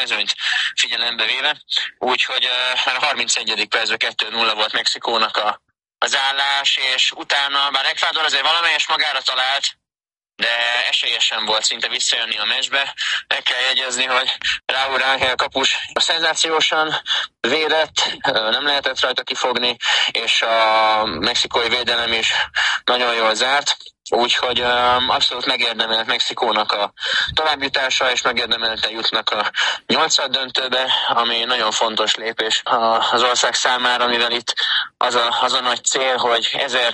mezőnyt figyelembe véve. Úgyhogy már a 31. percben 2-0 volt Mexikónak az állás, és utána bár Ecuador azért valamelyes magára talált, de esélyesen volt szinte visszajönni a meccsbe. Meg kell jegyezni, hogy Raúl Ángel kapus szenzációsan védett, nem lehetett rajta kifogni, és a mexikói védelem is nagyon jól zárt. Úgyhogy abszolút megérdemelt Mexikónak a továbbjutása, és megérdemelte jutnak a 8. döntőbe, ami nagyon fontos lépés az ország számára, mivel itt az a nagy cél, hogy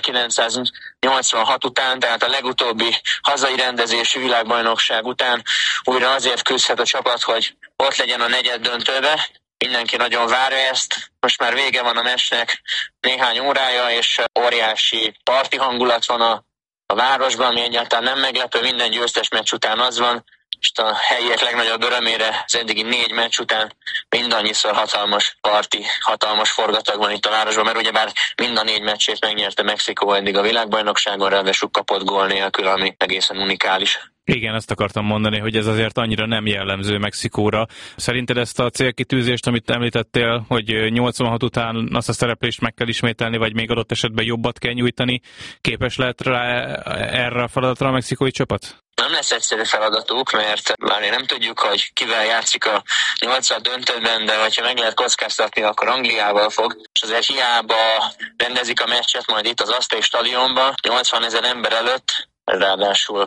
1986 után, tehát a legutóbbi hazai rendezésű világbajnokság után újra azért küzdhet a csapat, hogy ott legyen a 4. döntőbe. Mindenki nagyon várja ezt, most már vége van a meccsnek, néhány órája, és óriási parti hangulat van a városban, ami egyáltalán nem meglepő, minden győztes meccs után az van, és a helyiek legnagyobb örömére az eddigi 4 meccs után mindannyiszor hatalmas parti, hatalmas forgatag van itt a városban, mert ugyebár mind a 4 meccsét megnyerte Mexikó eddig a világbajnokságon, ráadásul kapott gól nélkül, ami egészen unikális. Igen, ezt akartam mondani, hogy ez azért annyira nem jellemző Mexikóra. Szerinted ezt a célkitűzést, amit említettél, hogy 86 után azt a szereplést meg kell ismételni, vagy még adott esetben jobbat kell nyújtani, képes lehet rá erre a feladatra a mexikói csapat? Nem lesz egyszerű feladatuk, mert már nem tudjuk, hogy kivel játszik a 8. döntőben, de ha meg lehet kockáztatni, akkor Angliával fog, és azért hiába rendezik a meccset majd itt az Azték stadionban, 80 000 ember előtt, ráadásul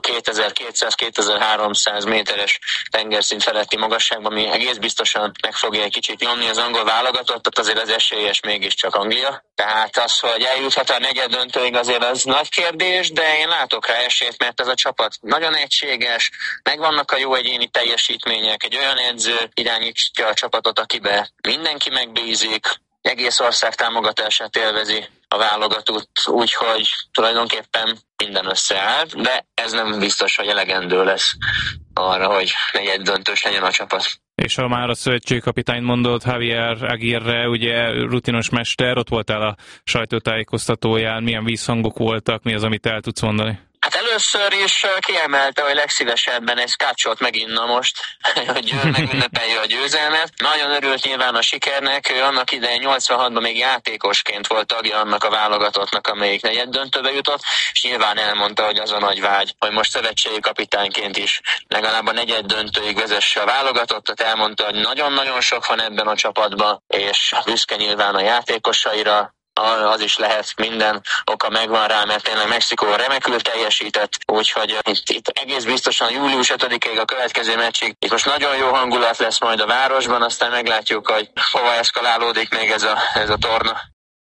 2200-2300 méteres tengerszint feletti magasságban, ami egész biztosan meg fogja egy kicsit nyomni az angol válogatottat, azért az esélyes mégiscsak Anglia. Tehát az, hogy eljuthat a 4. döntőig, azért az nagy kérdés, de én látok rá esélyt, mert ez a csapat nagyon egységes, megvannak a jó egyéni teljesítmények, egy olyan edző irányítja a csapatot, akibe mindenki megbízik, egész ország támogatását élvezi a válogatott, úgyhogy tulajdonképpen minden összeáll, de ez nem biztos, hogy elegendő lesz arra, hogy 4. döntős legyen a csapat. És ha már a szövetségkapitányt mondott, Javier Aguirre, ugye rutinos mester, ott voltál a sajtótájékoztatóján, milyen vízhangok voltak, mi az, amit el tudsz mondani? Hát először is kiemelte, hogy legszívesebben egy scotchot meginna most, hogy megünnepelje a győzelmet. Nagyon örült nyilván a sikernek, ő annak idején 86-ban még játékosként volt tagja annak a válogatottnak, amelyik 4. döntőbe jutott, és nyilván elmondta, hogy az a nagy vágy, hogy most szövetségi kapitányként is legalább a 4. döntőig vezesse a válogatottat. Elmondta, hogy nagyon-nagyon sok van ebben a csapatban, és büszke nyilván a játékosaira. Az is lehet, minden oka megvan rá, mert tényleg Mexikó remekül teljesített, úgyhogy itt egész biztosan július 5-ig a következő meccsig. Itt most nagyon jó hangulat lesz majd a városban, aztán meglátjuk, hogy hova eszkalálódik még ez a torna.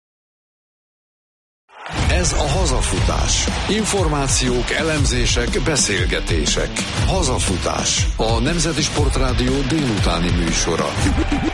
Ez a Hazafutás. Információk, elemzések, beszélgetések. Hazafutás. A Nemzeti Sportrádió délutáni műsora.